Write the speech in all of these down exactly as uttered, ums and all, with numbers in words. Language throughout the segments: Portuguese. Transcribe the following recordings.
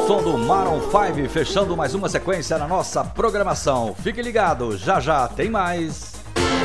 som do Maroon cinco, fechando mais uma sequência na nossa programação. Fique ligado, já já tem mais.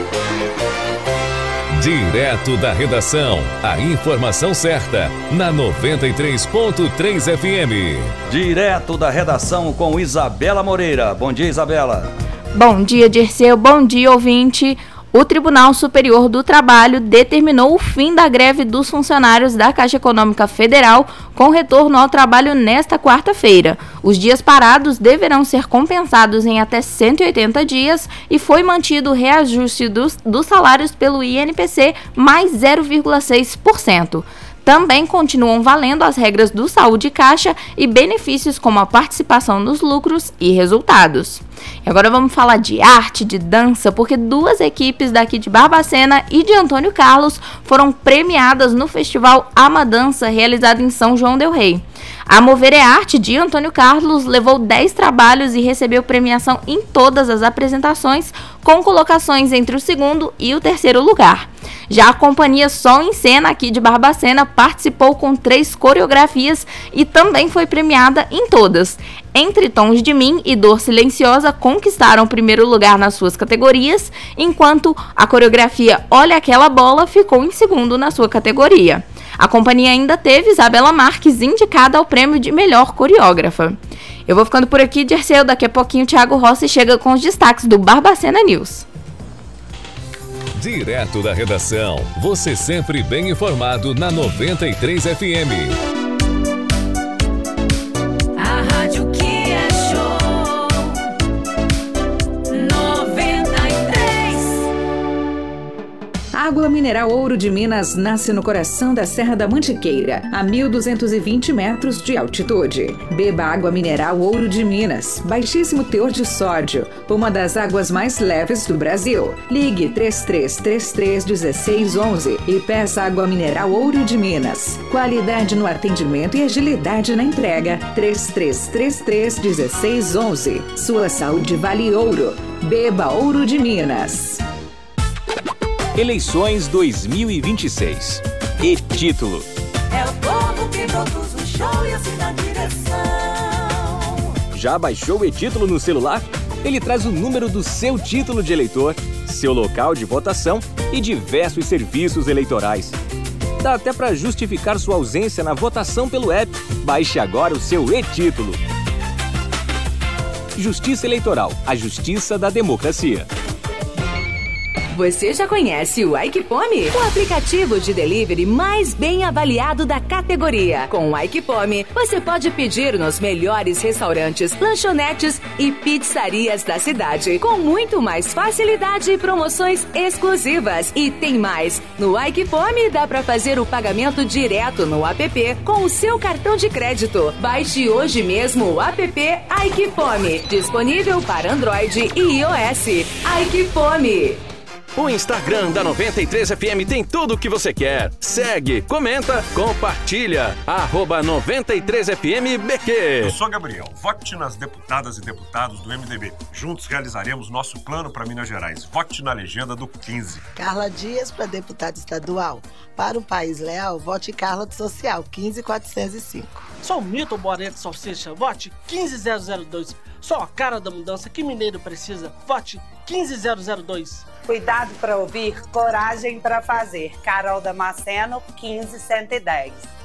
Direto da redação, a informação certa, na noventa e três ponto três F M. Direto da redação com Isabela Moreira. Bom dia, Isabela. Bom dia, Dirceu. Bom dia, ouvinte. O Tribunal Superior do Trabalho determinou o fim da greve dos funcionários da Caixa Econômica Federal com retorno ao trabalho nesta quarta-feira. Os dias parados deverão ser compensados em até cento e oitenta dias e foi mantido o reajuste dos, dos salários pelo I N P C mais zero vírgula seis por cento. Também continuam valendo as regras do Saúde Caixa e benefícios como a participação nos lucros e resultados. E agora vamos falar de arte, de dança, porque duas equipes daqui de Barbacena e de Antônio Carlos foram premiadas no Festival Ama Dança, realizado em São João del Rei. A Mover é Arte, de Antônio Carlos, levou dez trabalhos e recebeu premiação em todas as apresentações, com colocações entre o segundo e o terceiro lugar. Já a companhia Sol em Cena, aqui de Barbacena, participou com três coreografias e também foi premiada em todas. Entre Tons de Mim e Dor Silenciosa conquistaram o primeiro lugar nas suas categorias, enquanto a coreografia Olha Aquela Bola ficou em segundo na sua categoria. A companhia ainda teve Isabela Marques indicada ao prêmio de melhor coreógrafa. Eu vou ficando por aqui, Dirceu. Daqui a pouquinho o Thiago Rossi chega com os destaques do Barbacena News. Direto da redação, você sempre bem informado na noventa e três F M. A rádio que é show, noventa e três. Água mineral Ouro de Minas nasce no coração da Serra da Mantiqueira, a mil duzentos e vinte metros de altitude. Beba água mineral Ouro de Minas, baixíssimo teor de sódio, uma das águas mais leves do Brasil. Ligue três três três três, um seis um um e peça água mineral Ouro de Minas. Qualidade no atendimento e agilidade na entrega. três três três três, um seis um um. Sua saúde vale ouro. Beba Ouro de Minas. Eleições dois mil e vinte e seis. E-título. É o povo que produz o show e assim na direção. Já baixou o e-título no celular? Ele traz o número do seu título de eleitor, seu local de votação e diversos serviços eleitorais. Dá até para justificar sua ausência na votação pelo app. Baixe agora o seu e-título. Justiça Eleitoral, a justiça da democracia. Você já conhece o Aikipome? O aplicativo de delivery mais bem avaliado da categoria. Com o Aikipome, você pode pedir nos melhores restaurantes, lanchonetes e pizzarias da cidade, com muito mais facilidade e promoções exclusivas. E tem mais! No Aikipome dá para fazer o pagamento direto no app com o seu cartão de crédito. Baixe hoje mesmo o app Aikipome, disponível para Android e iOS. Aikipome. O Instagram da noventa e três F M tem tudo o que você quer. Segue, comenta, compartilha. Arroba noventa e três F M B Q. Eu sou Gabriel. Vote nas deputadas e deputados do M D B. Juntos realizaremos nosso plano para Minas Gerais. Vote na legenda do quinze. Carla Dias para deputada estadual. Para o País Leal, vote Carla do Social, quinze mil quatrocentos e cinco. Sou Milton Boreto Salsicha, vote quinze mil e dois. Sou a cara da mudança que mineiro precisa. Vote quinze mil e dois. Cuidado para ouvir, coragem para fazer. Carol Damasceno, quinze mil cento e dez.